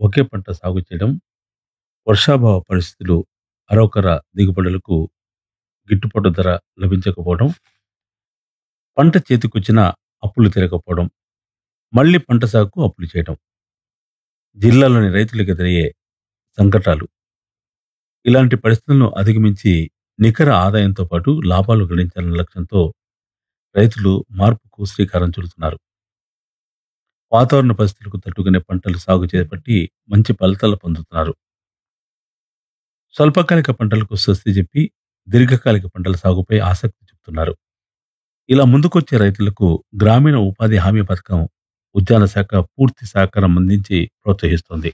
ఒకే పంట సాగు చేయడం, వర్షాభావ పరిస్థితులు, అరొకర దిగుబడులకు గిట్టుబాటు ధర లభించకపోవడం, పంట చేతికొచ్చిన అప్పులు తీరకపోవడం, మళ్ళీ పంట సాగుకు అప్పులు చేయడం, జిల్లాలోని రైతులకు ఎదురయ్యే సంకటాలు. ఇలాంటి పరిస్థితులను అధిగమించి నికర ఆదాయంతో పాటు లాభాలు గడించాలన్న లక్ష్యంతో రైతులు మార్పుకు శ్రీకారం చుడుతున్నారు. వాతావరణ పరిస్థితులకు తట్టుకునే పంటలు సాగు చేపట్టి మంచి ఫలితాలు పొందుతున్నారు. స్వల్పకాలిక పంటలకు స్వస్తి చెప్పి దీర్ఘకాలిక పంటల సాగుపై ఆసక్తి చూపుతున్నారు. ఇలా ముందుకొచ్చే రైతులకు గ్రామీణ ఉపాధి హామీ పథకం, ఉద్యాన శాఖ పూర్తి సహకారం అందించి ప్రోత్సహిస్తోంది.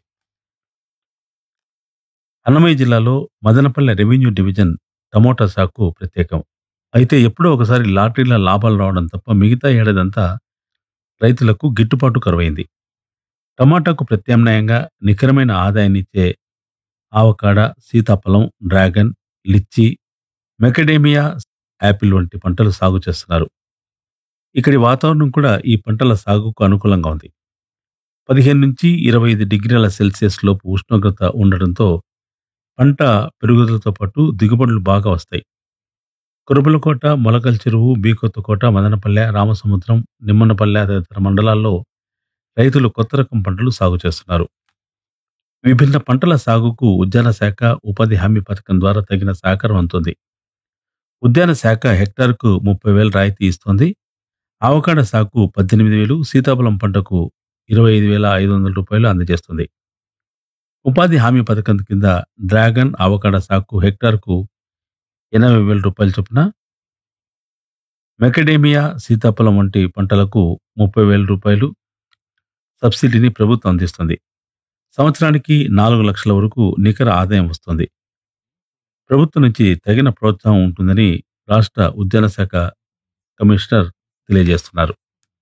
అన్నమయ్య జిల్లాలో మదనపల్లె రెవెన్యూ డివిజన్ టమోటా సాగు ప్రత్యేకం. అయితే ఎప్పుడో ఒకసారి లాటరీల లాభాలు రావడం తప్ప మిగతా ఏడాదంతా రైతులకు గిట్టుబాటు కరువైంది. టమాటాకు ప్రత్యామ్నాయంగా నికరమైన ఆదాయాన్నిచ్చే ఆవకాడ, సీతాఫలం, డ్రాగన్, లిచ్చి, మెకడేమియా, యాపిల్ వంటి పంటలు సాగు చేస్తున్నారు. ఇక్కడి వాతావరణం కూడా ఈ పంటల సాగుకు అనుకూలంగా ఉంది. 15 నుంచి 25 డిగ్రీల సెల్సియస్ లోపు ఉష్ణోగ్రత ఉండడంతో పంట పెరుగుదలతో పాటు దిగుబడులు బాగా వస్తాయి. కురుబలకోట, మొలకల్ చెరువు, బీకొత్తకోట, మదనపల్లె, రామసముద్రం, నిమ్మనపల్లె తదితర మండలాల్లో రైతులు కొత్త రకం పంటలు సాగు చేస్తున్నారు. విభిన్న పంటల సాగుకు ఉద్యాన శాఖ, ఉపాధి హామీ పథకం ద్వారా తగిన సహకారం అందుతుంది. ఉద్యాన శాఖ హెక్టార్కు 30,000 రాయితీ ఇస్తోంది. ఆవకాడ సాగుకు 18,000, సీతాఫలం పంటకు 25,500 రూపాయలు అందజేస్తుంది. ఉపాధి హామీ పథకం కింద డ్రాగన్, ఆవకాడ సాగుకు హెక్టార్కు 80,000 రూపాయల చొప్పున, మెకడేమియా, సీతాఫలం వంటి పంటలకు 30,000 రూపాయలు సబ్సిడీని ప్రభుత్వం అందిస్తుంది. సంవత్సరానికి 4 లక్షల వరకు నికర ఆదాయం వస్తుంది. ప్రభుత్వం నుంచి తగిన ప్రోత్సాహం ఉంటుందని రాష్ట్ర ఉద్యాన శాఖ కమిషనర్ తెలియజేస్తున్నారు.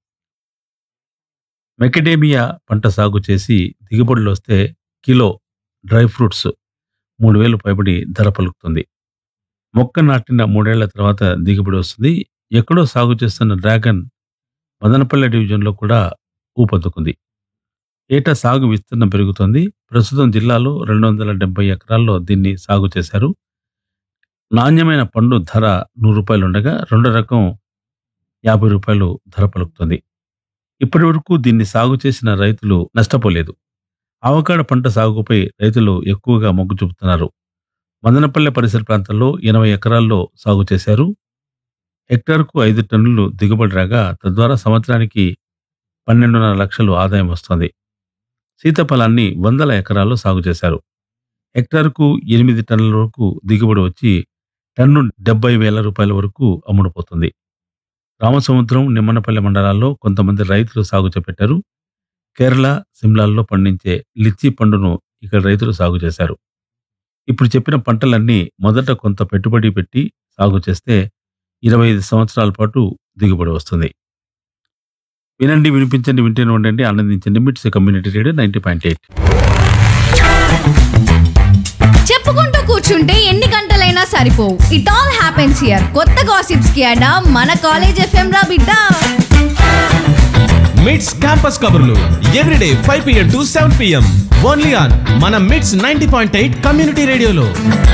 మెకడేమియా పంట సాగు చేసి దిగుబడులు వస్తే కిలో డ్రై ఫ్రూట్స్ 3,000 పైబడి ధర పలుకుతుంది. మొక్క నాటిన 3 ఏళ్ల తర్వాత దిగుబడి వస్తుంది. ఎక్కడో సాగు చేస్తున్న డ్రాగన్ మదనపల్లె డివిజన్లో కూడా ఊపందుకుంది. ఏటా సాగు విస్తీర్ణం పెరుగుతోంది. ప్రస్తుతం జిల్లాలో 270 ఎకరాల్లో దీన్ని సాగు చేశారు. నాణ్యమైన పండు ధర 100 రూపాయలు ఉండగా రెండో రకం 50 రూపాయలు ధర పలుకుతుంది. ఇప్పటి వరకు దీన్ని సాగు చేసిన రైతులు నష్టపోలేదు. ఆవకాడ పంట సాగుపై రైతులు ఎక్కువగా మొగ్గు చూపుతున్నారు. మదనపల్లె పరిసర ప్రాంతాల్లో 80 ఎకరాల్లో సాగు చేశారు. హెక్టార్కు 5 టన్నులు దిగుబడి రాగా తద్వారా సంవత్సరానికి 12.5 లక్షలు ఆదాయం వస్తోంది. సీతాఫలాన్ని 100 ఎకరాల్లో సాగు చేశారు. హెక్టార్కు 8 టన్నుల వరకు దిగుబడి వచ్చి టన్ను 70,000 రూపాయల వరకు అమ్ముడుపోతుంది. రామసముద్రం, నిమ్మనపల్లె మండలాల్లో కొంతమంది రైతులు సాగు చేపట్టారు. కేరళ, సిమ్లాల్లో పండించే లిచ్చి పండును ఇక్కడ రైతులు సాగు చేశారు. ఇప్పుడు చెప్పిన పంటలన్నీ మొదట కొంత పెట్టుబడి పెట్టి సాగు చేస్తే 25 సంవత్సరాల పాటు దిగుబడి వస్తుంది. వినండి, వినిపించండి, వింటూనే ఉండండి, ఆనందించండి. మిట్స్ కమ్యూనిటీ రేడియో 90.8. చెప్పుకుంటూ కూర్చుంటే ఎన్ని గంటలైనా సరిపోవు. It all happens here. కొత్త గాసిప్స్ కి అడా మన కాలేజ్ ఎఫ్ఎం రా బిడ్డ. మిట్స్ క్యాంపస్ కబుర్లు everyday 5 PM to 7 PM only on మన మిట్స్ 90.8 కమ్యూనిటీ రేడియోలో.